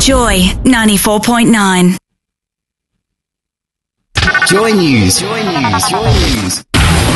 Joy 94.9. Joy News. Joy News. Joy News.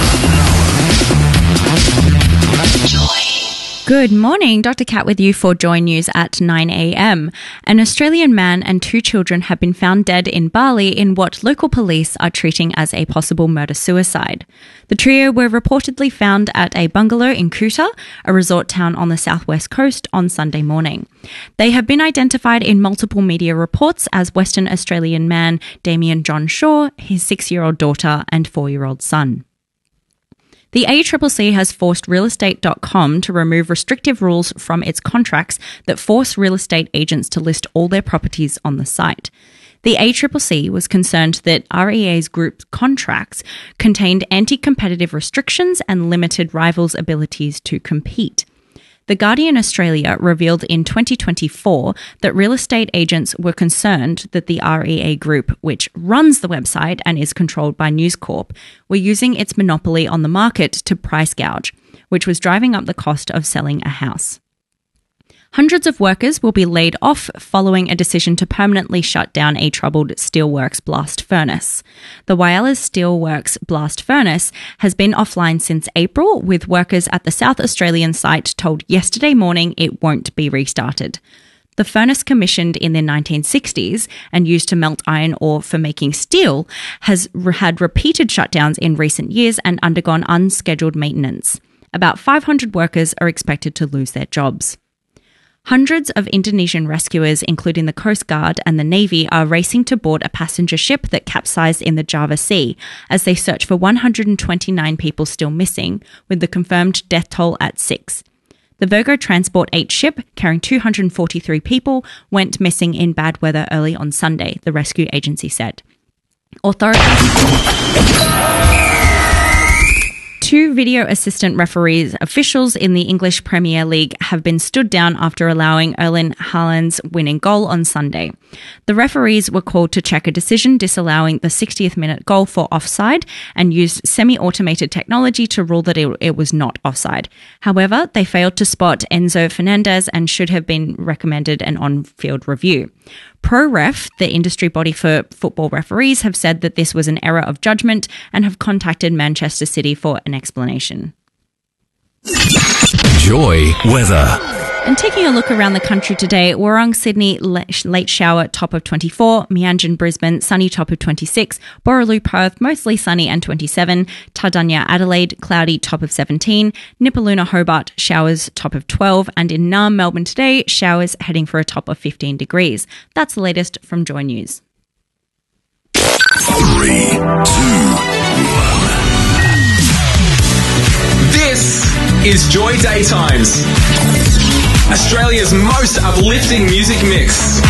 Good morning, Dr. Kat with you for Joy News at 9 a.m. An Australian man and 2 children have been found dead in Bali in what local police are treating as a possible murder-suicide. The trio were reportedly found at a bungalow in Kuta, a resort town on the southwest coast, on Sunday morning. They have been identified in multiple media reports as Western Australian man Damien John Shaw, his 6-year-old daughter and 4-year-old son. The ACCC has forced realestate.com to remove restrictive rules from its contracts that force real estate agents to list all their properties on the site. The ACCC was concerned that REA's group contracts contained anti-competitive restrictions and limited rivals' abilities to compete. The Guardian Australia revealed in 2024 that real estate agents were concerned that the REA Group, which runs the website and is controlled by News Corp, were using its monopoly on the market to price gouge, which was driving up the cost of selling a house. Hundreds of workers will be laid off following a decision to permanently shut down a troubled steelworks blast furnace. The Whyalla Steelworks blast furnace has been offline since April, with workers at the South Australian site told yesterday morning it won't be restarted. The furnace, commissioned in the 1960s and used to melt iron ore for making steel, has had repeated shutdowns in recent years and undergone unscheduled maintenance. About 500 workers are expected to lose their jobs. Hundreds of Indonesian rescuers, including the Coast Guard and the Navy, are racing to board a passenger ship that capsized in the Java Sea as they search for 129 people still missing, with the confirmed death toll at 6. The Virgo Transport 8 ship, carrying 243 people, went missing in bad weather early on Sunday, the rescue agency said. Two video assistant referees, officials in the English Premier League, have been stood down after allowing Erling Haaland's winning goal on Sunday. The referees were called to check a decision disallowing the 60th minute goal for offside and used semi-automated technology to rule that it was not offside. However, they failed to spot Enzo Fernandez and should have been recommended an on-field review. ProRef, the industry body for football referees, have said that this was an error of judgment and have contacted Manchester City for an explanation. Joy weather. And taking a look around the country today, Warrong, Sydney, late shower, top of 24, Meanjin, Brisbane, sunny, top of 26, Borroloo, Perth, mostly sunny and 27, Tardanya, Adelaide, cloudy, top of 17, Nipaluna, Hobart, showers, top of 12, and in Naarm, Melbourne today, showers heading for a top of 15 degrees. That's the latest from Joy News. 3, 2, 1. This is Joy Daytimes, Australia's most uplifting music mix.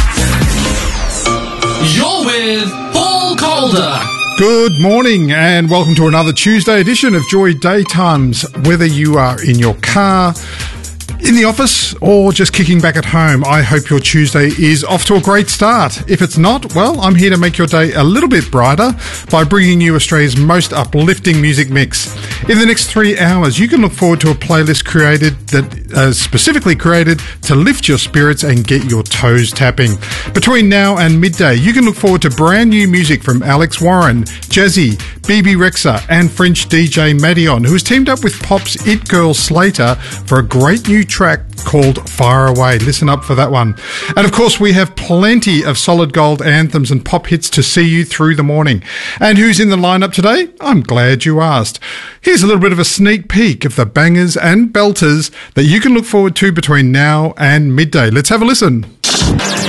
You're with Paul Calder. Good morning and welcome to another Tuesday edition of Joy Daytimes. Whether you are in your car, in the office, or just kicking back at home, I hope your Tuesday is off to a great start. If it's not, well, I'm here to make your day a little bit brighter by bringing you Australia's most uplifting music mix. In the next 3 hours, you can look forward to a playlist specifically created to lift your spirits and get your toes tapping. Between now and midday, you can look forward to brand new music from Alex Warren, Jazzy, BB Rexa, and French DJ Madion, who has teamed up with Pop's It Girl Slater for a great new track called Fire Away. Listen up for that one. And of course, we have plenty of solid gold anthems and pop hits to see you through the morning. And who's in the lineup today? I'm glad you asked. Here's a little bit of a sneak peek of the bangers and belters that you can look forward to between now and midday. Let's have a listen.